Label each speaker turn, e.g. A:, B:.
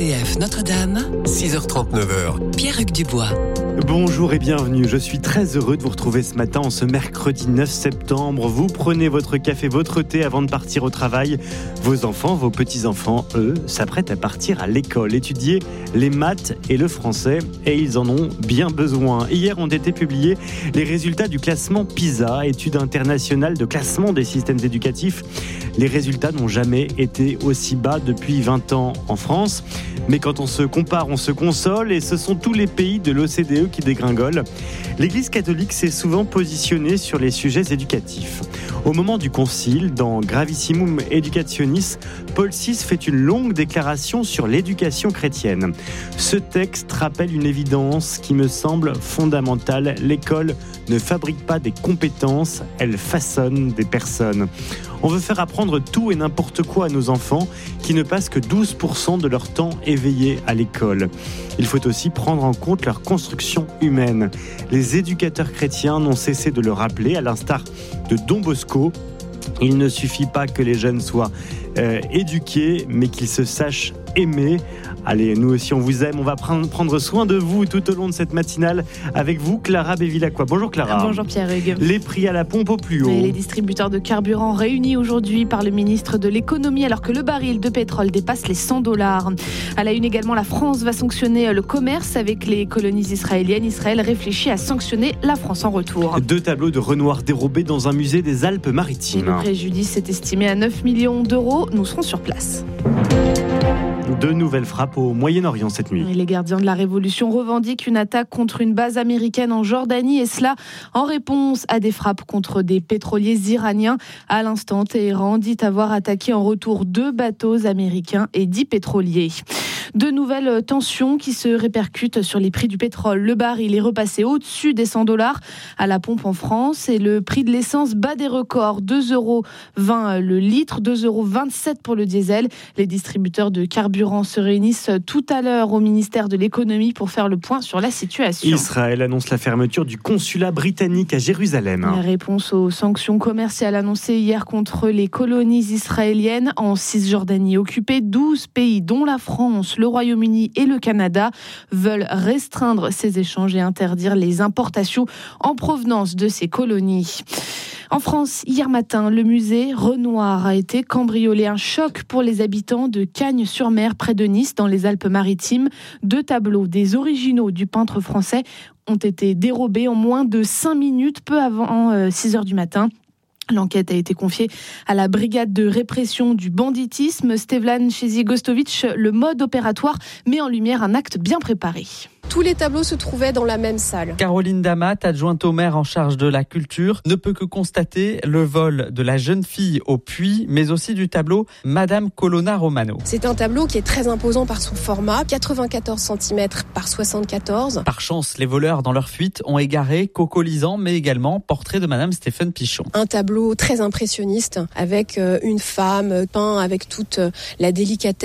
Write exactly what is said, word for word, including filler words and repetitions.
A: C F Notre-Dame,
B: six heures trente-neuf.
A: Pierre-Hugues Dubois.
C: Bonjour et bienvenue, je suis très heureux de vous retrouver ce matin en ce mercredi neuf septembre. Vous prenez votre café, votre thé avant de partir au travail. Vos enfants, vos petits-enfants, eux, s'apprêtent à partir à l'école, étudier les maths et le français, et ils en ont bien besoin. Hier ont été publiés les résultats du classement PISA, étude internationale de classement des systèmes éducatifs. Les résultats n'ont jamais été aussi bas depuis vingt ans en France. Mais quand on se compare, on se console, et ce sont tous les pays de l'O C D E qui dégringolent. L'Église catholique s'est souvent positionnée sur les sujets éducatifs. Au moment du concile, dans Gravissimum Educationis, Paul six fait une longue déclaration sur l'éducation chrétienne. Ce texte rappelle une évidence qui me semble fondamentale. L'école ne fabrique pas des compétences, elle façonne des personnes. On veut faire apprendre tout et n'importe quoi à nos enfants qui ne passent que douze pour cent de leur temps éveillés à l'école. Il faut aussi prendre en compte leur construction humaine. Les éducateurs chrétiens n'ont cessé de le rappeler, à l'instar de Don Bosco. Il ne suffit pas que les jeunes soient euh, éduqués, mais qu'ils se sachent aimer. Allez, nous aussi on vous aime, on va prendre soin de vous tout au long de cette matinale avec vous, Clara Bévilacqua. Bonjour Clara.
D: Bonjour Pierre-Hugues.
C: Les prix à la pompe au plus haut.
D: Et les distributeurs de carburant réunis aujourd'hui par le ministre de l'économie alors que le baril de pétrole dépasse les cent dollars. À la une également, la France va sanctionner le commerce avec les colonies israéliennes. Israël réfléchit à sanctionner la France en retour.
C: Deux tableaux de Renoir dérobés dans un musée des Alpes-Maritimes.
D: Et le préjudice est estimé à neuf millions d'euros. Nous serons sur place.
C: Deux nouvelles frappes au Moyen-Orient cette nuit.
D: Et les gardiens de la Révolution revendiquent une attaque contre une base américaine en Jordanie, et cela en réponse à des frappes contre des pétroliers iraniens. À l'instant, Téhéran dit avoir attaqué en retour deux bateaux américains et dix pétroliers. De nouvelles tensions qui se répercutent sur les prix du pétrole. Le baril est repassé au-dessus des cent dollars à la pompe en France et le prix de l'essence bat des records. deux euros vingt le litre, deux euros vingt-sept pour le diesel. Les distributeurs de carburant se réunissent tout à l'heure au ministère de l'économie pour faire le point sur la situation.
C: Israël annonce la fermeture du consulat britannique à Jérusalem.
D: La réponse aux sanctions commerciales annoncées hier contre les colonies israéliennes en Cisjordanie occupée. douze pays, dont la France, le Royaume-Uni et le Canada, veulent restreindre ces échanges et interdire les importations en provenance de ces colonies. En France, hier matin, le musée Renoir a été cambriolé. Un choc pour les habitants de Cagnes-sur-Mer, près de Nice, dans les Alpes-Maritimes. Deux tableaux, des originaux du peintre français, ont été dérobés en moins de cinq minutes, peu avant euh, six heures du matin. L'enquête a été confiée à la brigade de répression du banditisme. Stevlan Chezi-Gostovic, le mode opératoire met en lumière un acte bien préparé.
E: Tous les tableaux se trouvaient dans la même salle.
F: Caroline Damat, adjointe au maire en charge de la culture, ne peut que constater le vol de la jeune fille au puits, mais aussi du tableau Madame Colonna Romano.
E: C'est un tableau qui est très imposant par son format, quatre-vingt-quatorze centimètres par soixante-quatorze.
F: Par chance, les voleurs, dans leur fuite, ont égaré Coco Lisan, mais également portrait de Madame Stéphane Pichon.
E: Un tableau très impressionniste, avec une femme peinte avec toute la délicatesse